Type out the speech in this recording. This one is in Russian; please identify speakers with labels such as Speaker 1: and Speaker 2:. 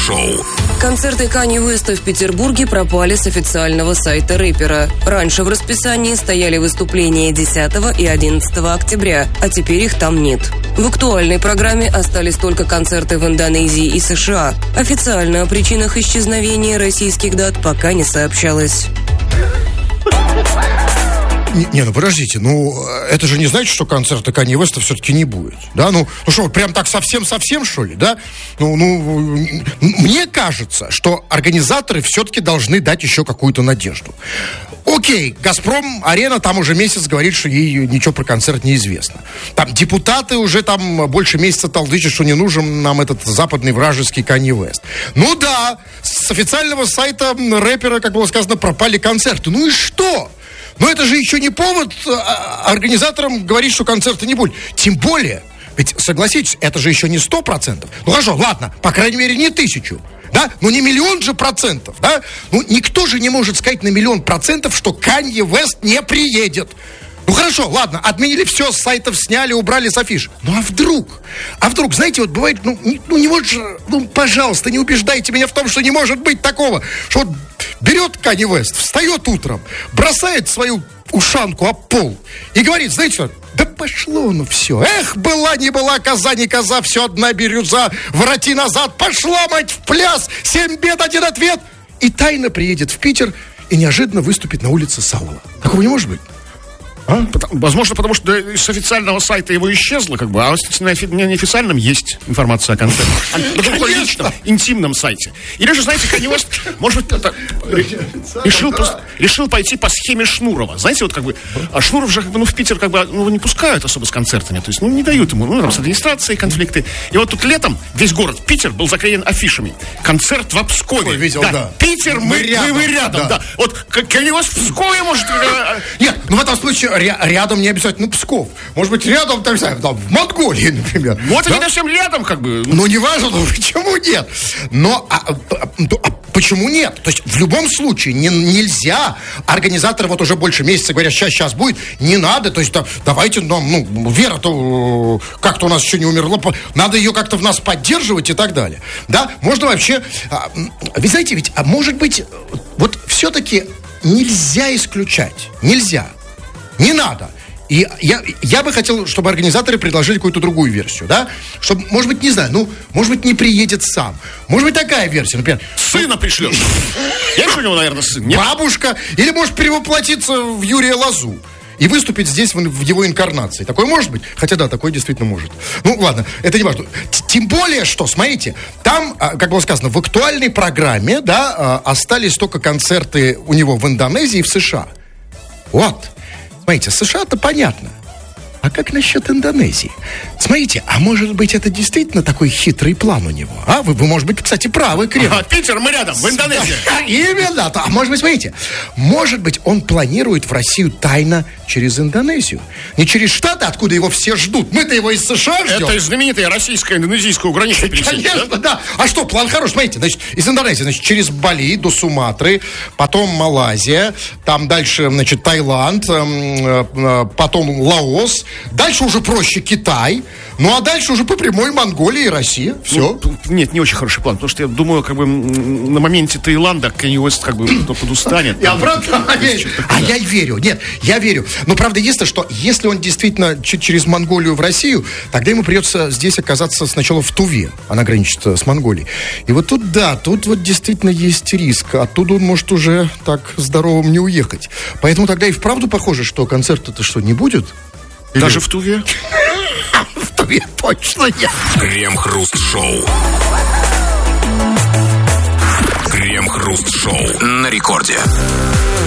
Speaker 1: Крем-хруст-шоу.
Speaker 2: Концерты Канье Уэста в Петербурге пропали с официального сайта рэпера. Раньше в расписании стояли выступления 10 и 11 октября, а теперь их там нет. В актуальной программе остались только концерты в Индонезии и США. Официально о причинах исчезновения российских дат пока не сообщалось.
Speaker 3: Ну подождите, это же не значит, что концерта Канье Уэста все-таки не будет, да? Ну что, прям так совсем, что ли, да? Мне кажется, что организаторы все-таки должны дать еще какую-то надежду. Окей, «Газпром-арена» там уже месяц говорит, что ей ничего про концерт не известно. Там депутаты уже больше месяца толдычат, что не нужен нам этот западный вражеский Канье Уэст. Ну да, с официального сайта рэпера, как было сказано, пропали концерты. Ну и что? Но это же еще не повод организаторам говорить, что концерта не будет. Тем более, ведь, согласитесь, это же еще не 100%. Ну хорошо, ладно, по крайней мере, не 1000. Да? Ну не 1 000 000 же процентов, да? Ну никто же не может сказать на 1 000 000 процентов, что Канье Уэст не приедет. Ну хорошо, ладно, отменили все, с сайтов сняли, убрали с афиш. Ну а вдруг? Знаете, вот бывает, не может же, пожалуйста, не убеждайте меня в том, что не может быть такого, что вот берет Канье Уэст, встает утром, бросает свою ушанку об пол и говорит, знаете что, да пошло все. Эх, была не была коза, не коза, все одна бирюза, вороти назад, пошла, мать, в пляс, 7 бед, 1 ответ. И тайно приедет в Питер и неожиданно выступит на улице Саввола. Такого не может быть.
Speaker 4: Возможно, потому что с официального сайта его исчезло, а на неофициальном есть информация о концерте. На таком личном, интимном сайте. Или же, знаете, Канье Уэст, может быть, решил пойти по схеме Шнурова. Знаете, а Шнуров же в Питер не пускают особо с концертами. То есть, не дают ему, там с администрацией конфликты. И вот тут летом весь город Питер был заклеен афишами. Концерт в Пскове.
Speaker 3: Видел, да.
Speaker 4: Питер, мы рядом, да. Вот Канье Уэст в Пскове может...
Speaker 3: Нет, в этом случае рядом не обязательно Псков. Может быть, рядом, в Монголии, например.
Speaker 4: Вот они совсем рядом,
Speaker 3: Ну, не важно, почему нет? Но почему нет? То есть, в любом случае, нельзя. Организаторы уже больше месяца говорят, сейчас будет. Не надо, то есть, давайте, Вера-то как-то у нас еще не умерла. Надо ее как-то в нас поддерживать и так далее. Да, можно вообще... Вы знаете, может быть, все-таки нельзя исключать. Нельзя. Не надо. И я бы хотел, чтобы организаторы предложили какую-то другую версию, да? Чтобы, может быть, не знаю, может быть, не приедет сам. Может быть, такая версия, например.
Speaker 4: Сына пришлешь. Есть у него, наверное, сын? Нет?
Speaker 3: Бабушка. Или может перевоплотиться в Юрия Лозу и выступить здесь в его инкарнации. Такое может быть? Хотя да, такое действительно может. Ладно, это не важно. Тем более, что, смотрите, там, как было сказано, в актуальной программе, да, остались только концерты у него в Индонезии и в США. Вот. Смотрите, США-то понятно. А как насчет Индонезии? Смотрите, а может быть, это действительно такой хитрый план у него? Вы может быть, кстати, правы, Крем.
Speaker 4: Питер, мы рядом, в Индонезии.
Speaker 3: Именно. А может быть, смотрите, может быть, он планирует в Россию тайно через Индонезию. Не через Штаты, откуда его все ждут. Мы-то его из США ждем.
Speaker 4: Это знаменитая российско-индонезийская граница.
Speaker 3: Конечно, да. А что, план хороший, смотрите, значит, из Индонезии, через Бали до Суматры, потом Малайзия, там дальше, Таиланд, потом Лаос. Дальше уже проще Китай. А дальше уже по прямой Монголия и Россия. Все.
Speaker 4: Нет, не очень хороший план. Потому что я думаю, на моменте Таиланда Канье Уэст подустанет.
Speaker 3: Я правда верю. Я верю. Нет, я верю. Но правда единственное, что если он действительно через Монголию в Россию, тогда ему придется здесь оказаться сначала в Туве. Она граничит с Монголией. И тут действительно есть риск. Оттуда он может уже так здоровым не уехать. Поэтому тогда и вправду похоже, что концерта-то что, не будет?
Speaker 4: Даже в Туве?
Speaker 3: В Туве точно нет.
Speaker 1: Крем-хруст-шоу. Крем-хруст-шоу на рекорде.